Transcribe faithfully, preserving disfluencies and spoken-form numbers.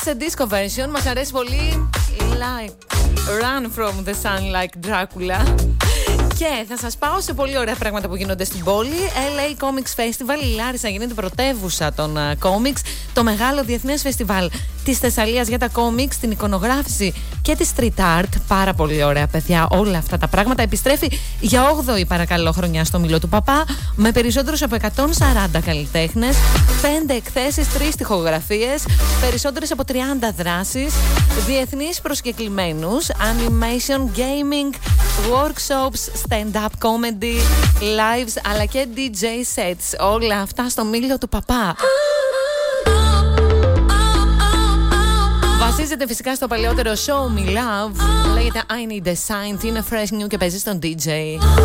σε disco version. Μας αρέσει πολύ. Like Run from the sun like Dracula. Και θα σας πάω σε πολύ ωραία πράγματα που γίνονται στην πόλη. ελ έι Comics Festival. Η Λάρισα γίνεται πρωτεύουσα των κόμιξ. Uh, το μεγάλο διεθνές φεστιβάλ της Θεσσαλίας για τα κόμιξ, την εικονογράφηση και τη street art. Πάρα πολύ ωραία, παιδιά. Όλα αυτά τα πράγματα επιστρέφει για όγδοη παρακαλώ χρονιά στο Μήλο του Παπά. Με περισσότερους από εκατόν σαράντα καλλιτέχνες, πέντε εκθέσεις, τρεις τοιχογραφίες, περισσότερες από τριάντα δράσεις, διεθνείς προσκεκλημένους, animation, gaming, workshops, stand-up comedy, lives αλλά και ντι τζέι sets. Όλα αυτά στο Μήλο του Παπά. Βασίζεται φυσικά στο παλαιότερο Show Me Love. Λέγεται I Need a Sign. Είναι fresh new και παίζει στον ντι τζέι.